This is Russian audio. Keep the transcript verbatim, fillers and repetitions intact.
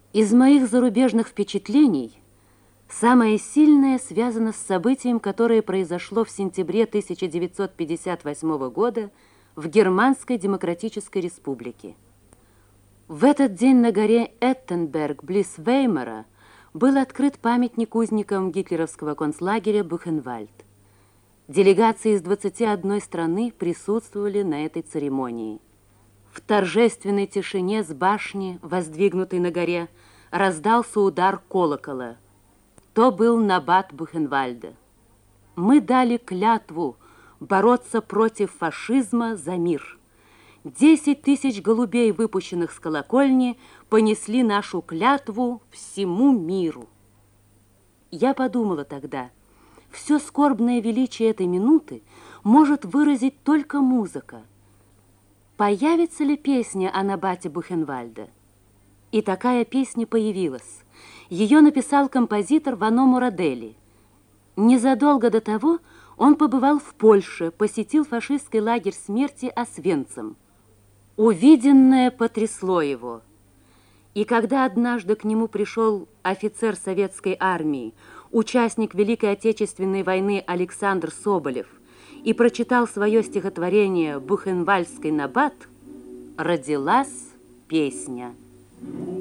Из моих зарубежных впечатлений самое сильное связано с событием, которое произошло в сентябре тысяча девятьсот пятьдесят восьмого года в Германской Демократической Республике. В этот день на горе Эттенберг, близ Веймара, был открыт памятник узникам гитлеровского концлагеря Бухенвальд. Делегации из двадцати одной страны присутствовали на этой церемонии. В торжественной тишине с башни, воздвигнутой на горе, раздался удар колокола. То был набат Бухенвальда. Мы дали клятву бороться против фашизма за мир. Десять тысяч голубей, выпущенных с колокольни, понесли нашу клятву всему миру. Я подумала тогда, все скорбное величие этой минуты может выразить только музыка. Появится ли песня о набате Бухенвальда? И такая песня появилась. Ее написал композитор Вано Мурадели. Незадолго до того он побывал в Польше, посетил фашистский лагерь смерти Освенцим. Увиденное потрясло его. И когда однажды к нему пришел офицер советской армии, участник Великой Отечественной войны Александр Соболев, и прочитал свое стихотворение «Бухенвальдский набат», родилась песня.